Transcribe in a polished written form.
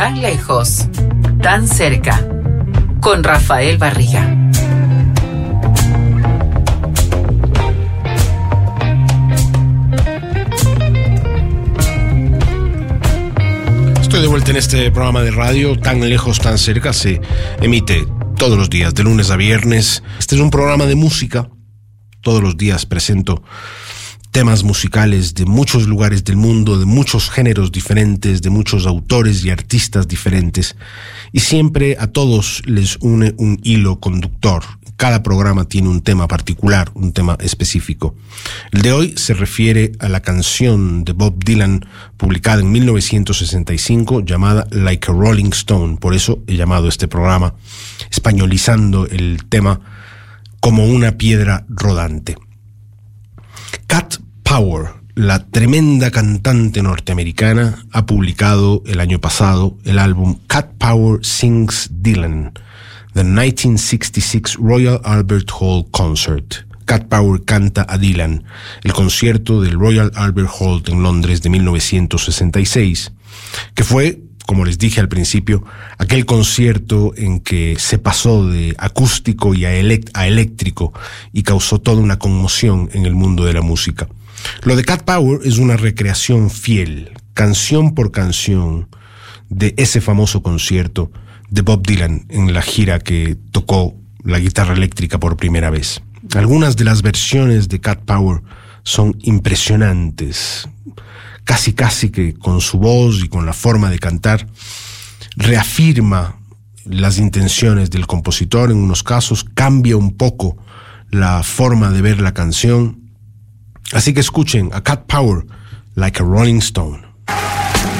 tan lejos, tan cerca, con Rafael Barriga. Estoy de vuelta en este programa de radio, Tan Lejos, Tan Cerca. Se emite todos los días, de lunes a viernes. Este es un programa de música. Todos los días presento temas musicales de muchos lugares del mundo, de muchos géneros diferentes, de muchos autores y artistas diferentes. Y siempre a todos les une un hilo conductor. Cada programa tiene un tema particular, un tema específico. El de hoy se refiere a la canción de Bob Dylan publicada en 1965 llamada Like a Rolling Stone. Por eso he llamado este programa españolizando el tema como una piedra rodante. Cat Power, la tremenda cantante norteamericana, ha publicado el año pasado el álbum Cat Power Sings Dylan, The 1966 Royal Albert Hall Concert. Cat Power canta a Dylan, el concierto del Royal Albert Hall en Londres de 1966, que fue, como les dije al principio, aquel concierto en que se pasó de acústico y a eléctrico y causó toda una conmoción en el mundo de la música. Lo de Cat Power es una recreación fiel, canción por canción, de ese famoso concierto de Bob Dylan en la gira que tocó la guitarra eléctrica por primera vez. Algunas de las versiones de Cat Power son impresionantes. Casi que con su voz y con la forma de cantar reafirma las intenciones del compositor. En unos casos cambia un poco la forma de ver la canción. Así que escuchen a Cat Power, Like a Rolling Stone.